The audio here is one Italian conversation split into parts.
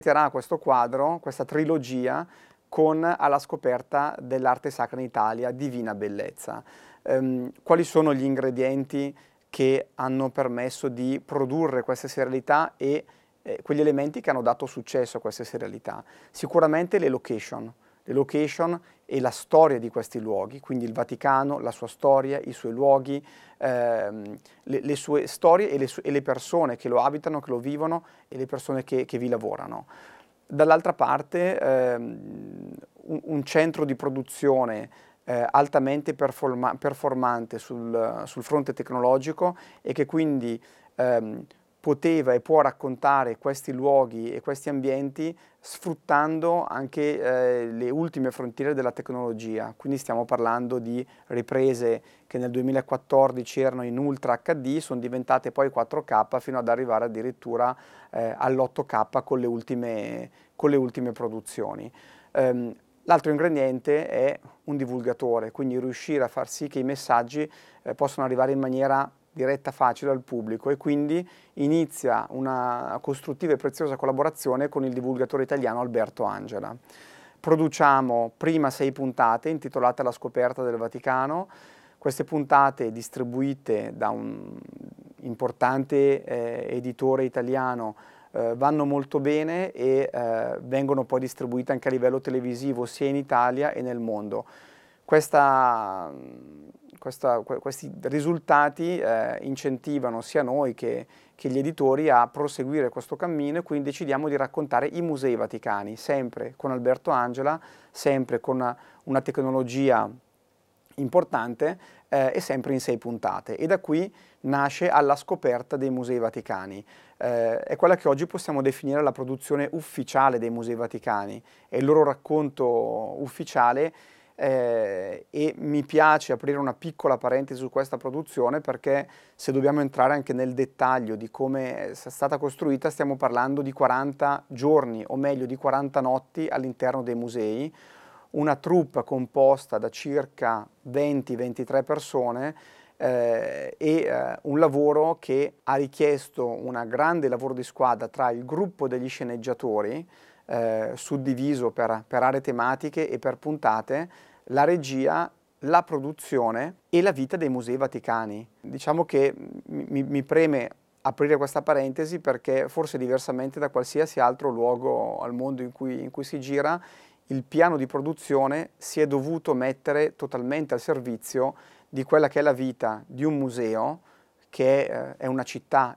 Inizierà questo quadro, questa trilogia, con Alla scoperta dell'arte sacra in Italia, Divina Bellezza. Quali sono gli ingredienti che hanno permesso di produrre queste serialità e quegli elementi che hanno dato successo a queste serialità? Sicuramente le location e la storia di questi luoghi, quindi il Vaticano, la sua storia, i suoi luoghi, le sue storie e le persone che lo abitano, che lo vivono e le persone che vi lavorano. Dall'altra parte un centro di produzione altamente performante sul fronte tecnologico e che quindi poteva e può raccontare questi luoghi e questi ambienti sfruttando anche le ultime frontiere della tecnologia. Quindi stiamo parlando di riprese che nel 2014 erano in Ultra HD, sono diventate poi 4K fino ad arrivare addirittura all'8K con le ultime produzioni. L'altro ingrediente è un divulgatore, quindi riuscire a far sì che i messaggi possano arrivare in maniera diretta, facile al pubblico, e quindi inizia una costruttiva e preziosa collaborazione con il divulgatore italiano Alberto Angela. Produciamo prima 6 puntate intitolate Alla scoperta del Vaticano. Queste puntate, distribuite da un importante editore italiano, vanno molto bene e vengono poi distribuite anche a livello televisivo sia in Italia e nel mondo. Questi risultati incentivano sia noi che gli editori a proseguire questo cammino, e quindi decidiamo di raccontare i musei vaticani, sempre con Alberto Angela, sempre con una tecnologia importante e sempre in 6 puntate. E da qui nasce Alla scoperta dei musei vaticani. È quella che oggi possiamo definire la produzione ufficiale dei musei vaticani, è il loro racconto ufficiale. E mi piace aprire una piccola parentesi su questa produzione, perché se dobbiamo entrare anche nel dettaglio di come è stata costruita, stiamo parlando di 40 giorni, o meglio di 40 notti all'interno dei musei, una troupe composta da circa 20-23 persone un lavoro che ha richiesto un grande lavoro di squadra tra il gruppo degli sceneggiatori, suddiviso per aree tematiche e per puntate, la regia, la produzione e la vita dei musei vaticani. Diciamo che mi preme aprire questa parentesi perché forse diversamente da qualsiasi altro luogo al mondo in cui si gira, il piano di produzione si è dovuto mettere totalmente al servizio di quella che è la vita di un museo, che è una città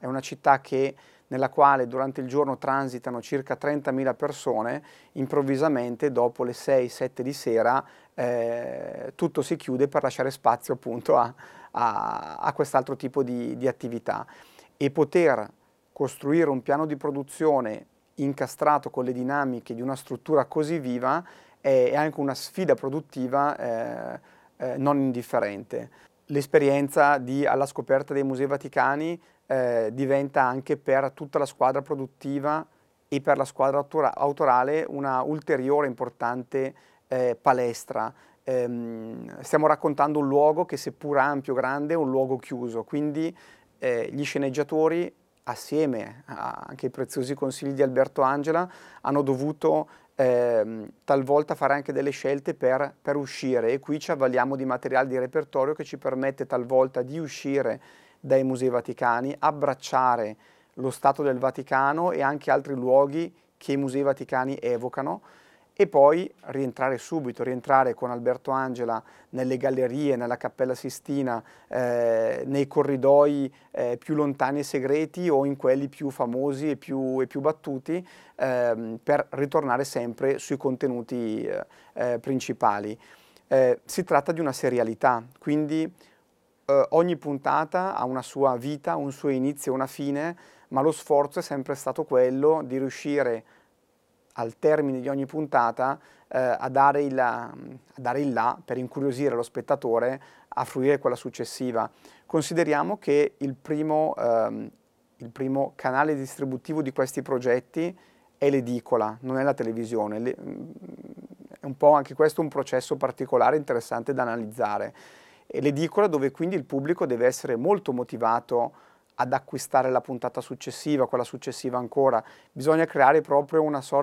nella quale durante il giorno transitano circa 30.000 persone. Improvvisamente dopo le 6-7 di sera tutto si chiude per lasciare spazio appunto a quest'altro tipo di attività, e poter costruire un piano di produzione incastrato con le dinamiche di una struttura così viva è anche una sfida produttiva non indifferente. L'esperienza di Alla scoperta dei musei vaticani diventa anche per tutta la squadra produttiva e per la squadra autorale una ulteriore importante palestra. Stiamo raccontando un luogo che, seppur ampio, grande, è un luogo chiuso, quindi gli sceneggiatori, assieme anche ai preziosi consigli di Alberto Angela, hanno dovuto talvolta fare anche delle scelte per uscire, e qui ci avvaliamo di materiale di repertorio che ci permette talvolta di uscire dai musei vaticani, abbracciare lo Stato del Vaticano e anche altri luoghi che i musei vaticani evocano, e poi rientrare con Alberto Angela nelle gallerie, nella Cappella Sistina, nei corridoi più lontani e segreti o in quelli più famosi e più battuti, per ritornare sempre sui contenuti principali. Si tratta di una serialità, quindi ogni puntata ha una sua vita, un suo inizio e una fine, ma lo sforzo è sempre stato quello di riuscire al termine di ogni puntata a dare il là per incuriosire lo spettatore a fruire quella successiva. Consideriamo che il primo canale distributivo di questi progetti è l'edicola, non è la televisione. È un po' anche questo un processo particolare interessante da analizzare. E l'edicola, dove quindi il pubblico deve essere molto motivato ad acquistare la puntata successiva, quella successiva ancora, bisogna creare proprio una sorta